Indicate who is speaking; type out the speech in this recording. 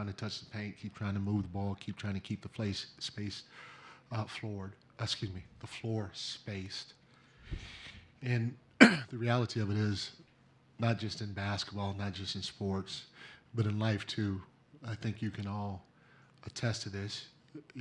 Speaker 1: trying to touch the paint, keep trying to move the ball, keep trying to keep the space floored. Excuse me, the floor spaced. And the reality of it is, not just in basketball, not just in sports, but in life too. I think you can all attest to this.